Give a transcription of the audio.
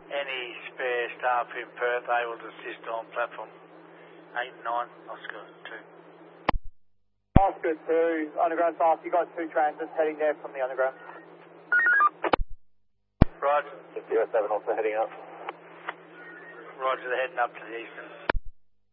Any spare staff in Perth able to assist on platform 8 and 9, Oscar 2. Oscar 2, underground staff, you got 2 transits heading there from the underground. Roger. US 7 also heading up. Roger, they're heading up to the eastern.